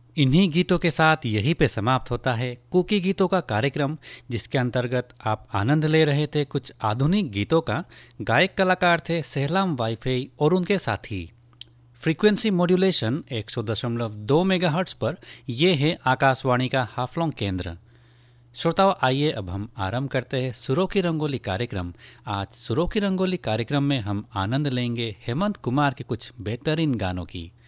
इन्हीं गीतों के साथ यहीं पे समाप्त होता है कुकी गीतों का कार्यक्रम, जिसके अंतर्गत आप आनंद ले रहे थे कुछ आधुनिक गीतों का। गायक कलाकार थे सेहलाम वाईफाई और उनके साथी। फ्रीक्वेंसी मॉड्यूलेशन 100.2 मेगाहर्ट्ज पर। यह है आकाशवाणी का हाफलोंग केंद्र। श्रोताओं, आइए अब हम आरंभ करते हैं सुरों की रंगोली कार्यक्रम। आज सुरों की रंगोली कार्यक्रम में हम आनंद लेंगे हेमंत कुमार के कुछ बेहतरीन गानों की।